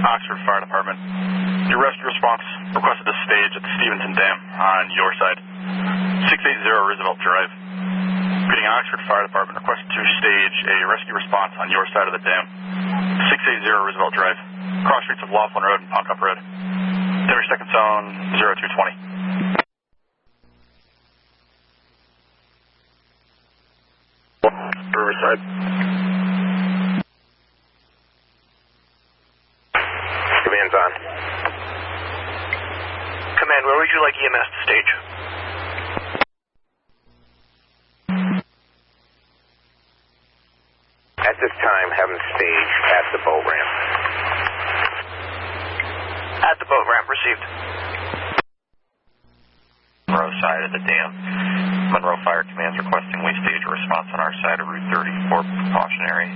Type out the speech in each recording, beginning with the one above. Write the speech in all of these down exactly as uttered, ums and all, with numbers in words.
Oxford Fire Department. Your rescue response requested a stage at the Stevenson Dam on your side. six eighty Roosevelt Drive. Reading Oxford Fire Department requested to stage a rescue response on your side of the dam. six eighty Roosevelt Drive. Cross streets of Laughlin Road and Poncup Road. Denver second zone zero two twenty. Riverside. Command's on. Command, where would you like E M S to stage? At this time, have them stage at the boat ramp. At the boat ramp, received. Monroe side of the dam. Monroe Fire Command's requesting we stage a response on our side of Route thirty-four, precautionary.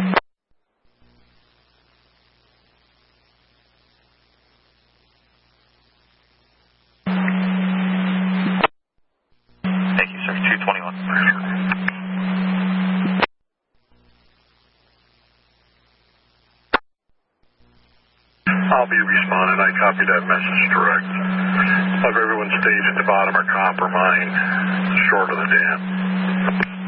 Thank you, sir. two twenty-one. I'll be responding. I copied that message direct. Have everyone stage at the bottom or comp or mine, short of the dam.